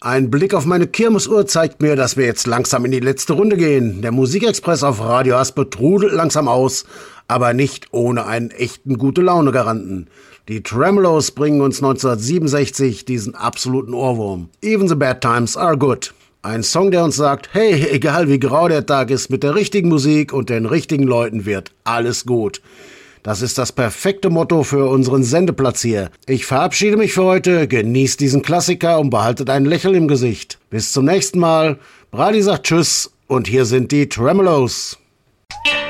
Ein Blick auf meine Kirmesuhr zeigt mir, dass wir jetzt langsam in die letzte Runde gehen. Der Musikexpress auf Radio Aspe trudelt langsam aus, aber nicht ohne einen echten Gute-Laune-Garanten. Die Tremeloes bringen uns 1967 diesen absoluten Ohrwurm. Even the bad times are good. Ein Song, der uns sagt, hey, egal wie grau der Tag ist, mit der richtigen Musik und den richtigen Leuten wird alles gut. Das ist das perfekte Motto für unseren Sendeplatz hier. Ich verabschiede mich für heute, genießt diesen Klassiker und behaltet ein Lächeln im Gesicht. Bis zum nächsten Mal. Brady sagt Tschüss und hier sind die Tremeloes.